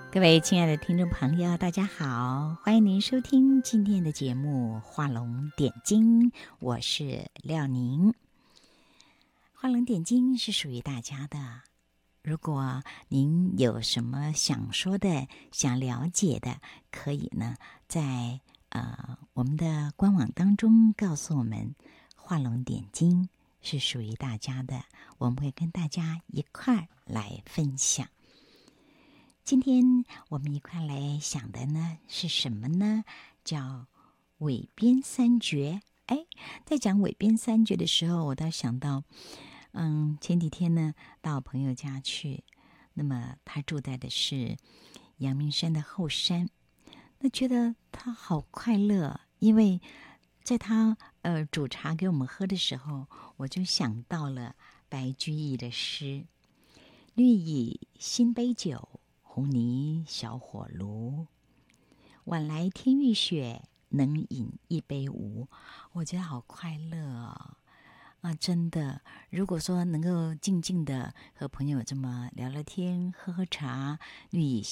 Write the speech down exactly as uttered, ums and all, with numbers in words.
各位亲爱的听众朋友，大家好，欢迎您收听今天的节目《画龙点睛》，我是廖宁。画龙点睛是属于大家的，如果您有什么想说的、想了解的，可以呢在呃我们的官网当中告诉我们。画龙点睛是属于大家的，我们会跟大家一块儿来分享。今天我们一块来想的呢是什么呢？叫韦编三绝。哎，在讲韦编三绝的时候，我倒想到，嗯，前几天呢到朋友家去，那么他住在的是阳明山的后山，那觉得他好快乐，因为在他呃煮茶给我们喝的时候，我就想到了白居易的诗：绿蚁新杯酒，红泥小火炉。晚来天欲雪，能饮一杯无？我觉得好快乐哦！啊，真的，如果说能够静静的和朋友这么聊聊天、喝喝茶，绿蚁